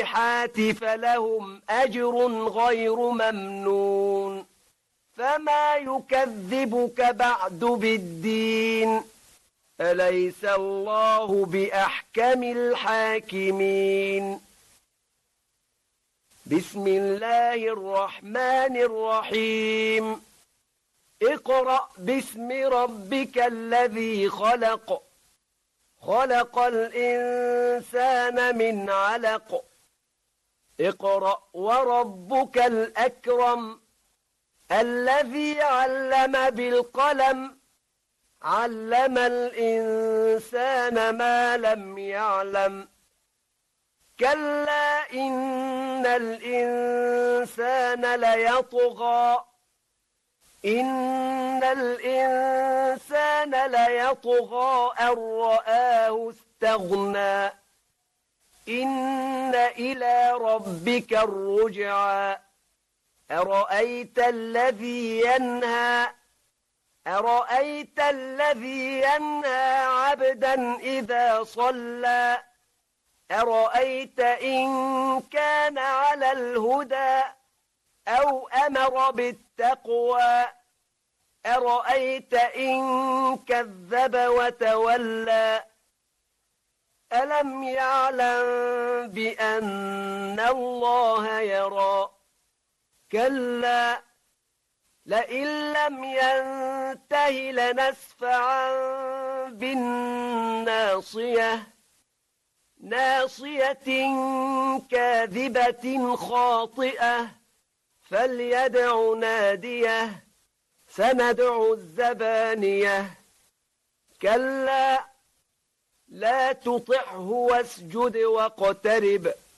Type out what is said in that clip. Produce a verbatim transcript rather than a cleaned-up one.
الصالحات فلهم أجر غير ممنون فما يكذبك بعد بالدين أليس الله بأحكم الحاكمين بسم الله الرحمن الرحيم اقرأ باسم ربك الذي خلق خلق الإنسان من علق اقرأ وربك الأكرم الذي علم بالقلم علم الإنسان ما لم يعلم كلا إن الإنسان ليطغى إن الإنسان ليطغى أن رآه استغنى إن إلى ربك الرجعى أرأيت الذي ينهى أرأيت الذي ينهى عبدا إذا صلى أرأيت إن كان على الهدى أو أمر بالتقوى أرأيت إن كذب وتولى ألم يعلم بأن الله يرى كلا لئن لم ينته لنسفعا بالناصية ناصية كاذبة خاطئة فليدع ناديه سندع الزبانية كلا لا تطعه واسجد واقترب